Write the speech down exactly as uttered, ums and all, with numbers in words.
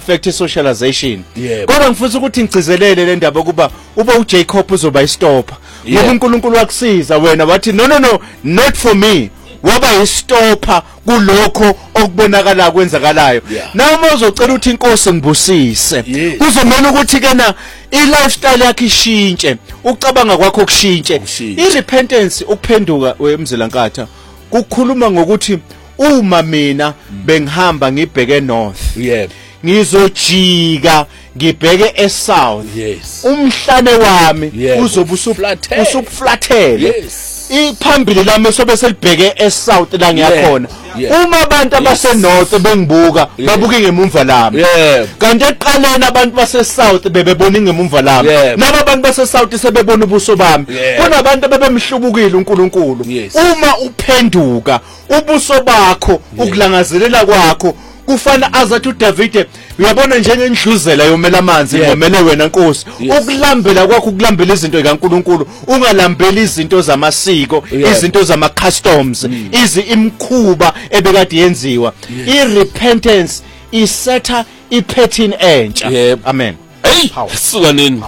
affect socialization. Yebo. Kodwa ngifisa ukuthi ngicizelele le ndaba kuba uba uJacob uzoba istopper. Ngoba Yebo. uNkulunkulu wakusiza wena wathi no no no not for me. Waba istopper kulokho okubonakala kwenzakalayo. Yeah. Nawe uma uzocela ukuthi inkosi ngibusise Yes. kuzomela ukuthi kena i-lifestyle yakhe ishintshe, ucabanga kwakho kushintshe. Kushintshe. I-repentance ukuphenduka wemzilankatha kukhuluma ngokuthi uma mina bengihamba ngibheke north Yebo. ngizojika ngibheke esouth Yes. umhlane wami Yebo. uzobe Flathele. usuflathele Yes. iphambili lami sobe selibheke esouth la ngiyakhona. Yeah. Uma abantu abase north bengibuka babuke ngemumva lami. Yebo. Kanti eqaleni abantu base south bebebona ngemumva lami. Yebo. Nabo abantu base south sebebona ubuso bami. Yebo. Kunabantu bebemhlubukile uNkulunkulu. Yes. Uma uphenduka ubuso bakho ukulangazelela kwakho kufana azathi uDavide uyabona njengendluzela yomela amanzi Yebo. ngomele wena Nkosi. Yes. Ukulambela kwakho ukulambela izinto zikaNkulunkulu ungalambeli izinto zamasiko, Yebo. izinto zama customs, izi imkhuba ebekade yenziwa. I-repentance isetha ipattern entsha. Yebo. Amen. Hey, suka nini?